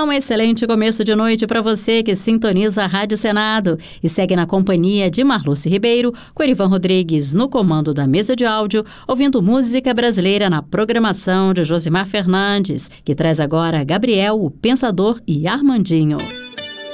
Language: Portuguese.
Um excelente começo de noite para você que sintoniza a Rádio Senado e segue na companhia de Marluce Ribeiro, com Erivan Rodrigues no comando da mesa de áudio, ouvindo música brasileira na programação de Josimar Fernandes, que traz agora Gabriel, o Pensador e Armandinho.